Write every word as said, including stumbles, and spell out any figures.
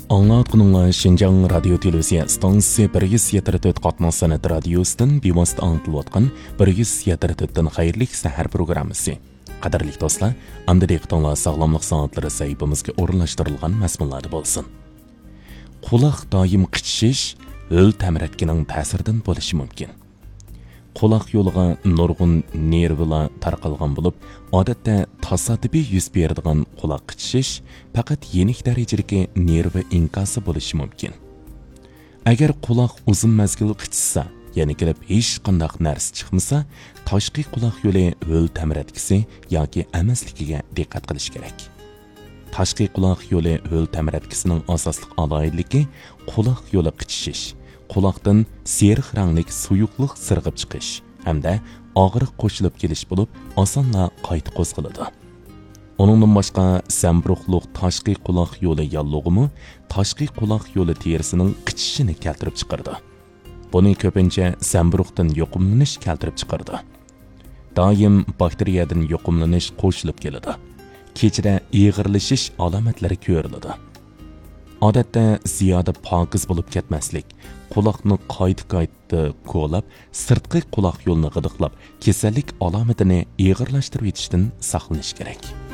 Аңлатқаныңла Шинжаң радио телевизия станция bir yuz yetmish to'rt qatnoq san'at radiosidan bevosita anglitib atқан bir yuz yetmish to'rtdan xayrlik sahar programmasi. Qadrli do'stlar, anda diqqatinglar sog'lomlik soatlari saytimizga o'rinlashtirilgan mazmunlarda bo'lsin. Quloq doim qichish o'l tamratkining ta'siridan bo'lishi mumkin. Quloq yo'liga nurg'un nervlar tarqalgan bo'lib, odatda tasodifiy yuz beradigan quloq qichish faqat yenik darajadagi nerv inkosi bo'lishi mumkin. Agar quloq uzun mazgil qichishsa, ya'ni kelib hech qanday narsa chiqmasa, tashqi quloq yo'li o'l tamratkisi yoki emasligiga diqqat qilish kerak. Tashqi quloq yo'li o'l tamratkisining asosli aloyidligi quloq yo'li qichishish, quloqdan seriq ranglik suyuqlik sirg'ib chiqish hamda og'riq qo'shilib kelish bo'lib, osonla qayta qo'zg'aladi. Onundan boshqa samburuqliq tashqi quloq yo'li yallug'imi tashqi quloq yo'li terisining qichishini keltirib chiqardi. Buni ko'pincha samburuqdan yuqumlanish keltirib chiqardi. Doim bakteriyadan yuqumlanish qo'shilib keladi. Kechida ig'irlashish alomatlari ko'riladi. Odatda ziyoda pokiz bo'lib ketmaslik, quloqni qayta-qayta ko'lab, sirtqi quloq yo'lini g'idiqlab, kasallik alomatini ig'irlashtirib yetishdan saqlanish kerak.